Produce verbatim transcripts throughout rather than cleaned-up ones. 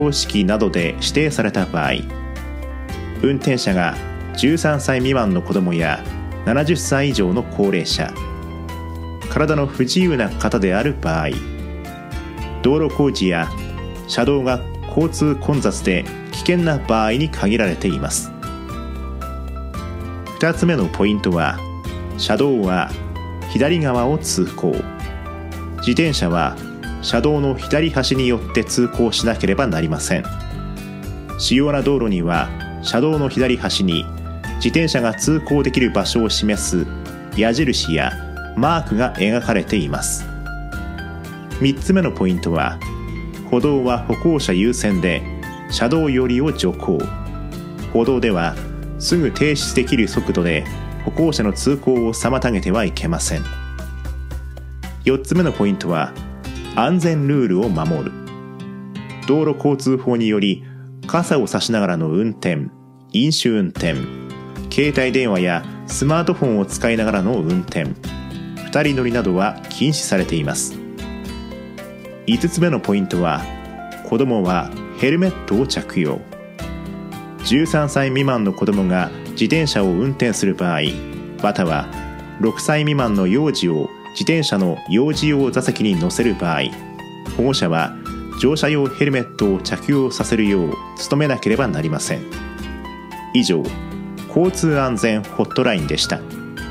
方式などで指定された場合、運転者がじゅうさんさい未満の子どもやななじゅっさい以上の高齢者、体の不自由な方である場合、道路工事や車道が交通混雑で危険な場合に限られています。ふたつめのポイントは、車道は左側を通行、自転車は車道の左端によって通行しなければなりません。主要な道路には車道の左端に自転車が通行できる場所を示す矢印やマークが描かれています。みっつめのポイントは、歩道は歩行者優先で車道寄りを徐行、歩道ではすぐ停止できる速度で歩行者の通行を妨げてはいけません。よっつめのポイントは、安全ルールを守る。道路交通法により、傘を差しながらの運転、飲酒運転、携帯電話やスマートフォンを使いながらの運転、二人乗りなどは禁止されています。いつつめのポイントは、子どもはヘルメットを着用。じゅうさんさい未満の子どもが自転車を運転する場合、またはろくさい未満の幼児を自転車の幼児用座席に乗せる場合、保護者は乗車用ヘルメットを着用させるよう努めなければなりません。以上、交通安全ホットラインでした。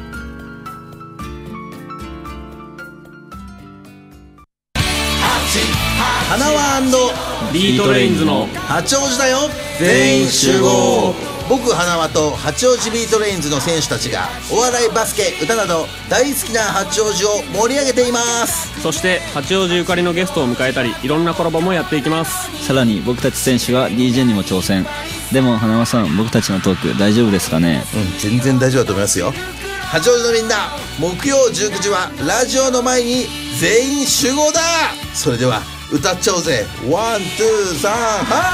花輪& ビートレインズの八王子だよ全員集合。 僕花輪と八王子ビートレインズの選手たちがお笑い、バスケ、歌など大好きな八王子を盛り上げています。 そして八王子ゆかりのゲストを迎えたり、いろんなコラボもやっていきます。 さらに僕たち選手が ディージェー にも挑戦。でも花輪さん、僕たちのトーク大丈夫ですかね？ うん、全然大丈夫だと思いますよ。八王子のみんな、木曜じゅうくじはラジオの前に全員集合だ。それでは歌っちゃおうぜ。ワン、ツー、サン、ハー